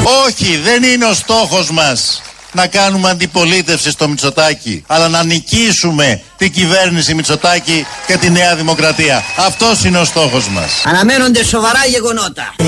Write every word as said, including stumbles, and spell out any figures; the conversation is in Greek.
Όχι, δεν είναι ο στόχος μας να κάνουμε αντιπολίτευση στο Μητσοτάκη, αλλά να νικήσουμε την κυβέρνηση Μητσοτάκη και τη Νέα Δημοκρατία. Αυτός είναι ο στόχος μας. Αναμένονται σοβαρά γεγονότα.